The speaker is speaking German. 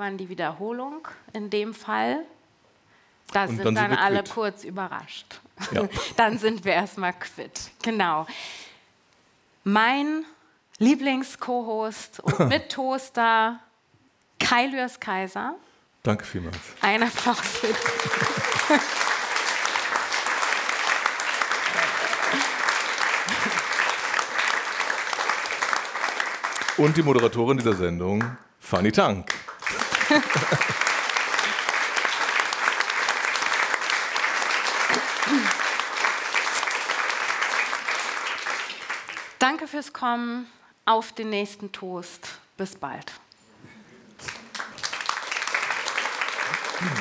irgendwann die Wiederholung in dem Fall. Da Und sind dann alle quitt. kurz überrascht. Ja. Dann sind wir erstmal quitt. Genau. Mein Lieblings-Co-Host und Mittoaster Kai Lührs Kaiser. Danke vielmals. Ein Applaus für dich. Und die Moderatorin dieser Sendung, Fanny Tank. Danke fürs Kommen. Auf den nächsten Toast. Bis bald.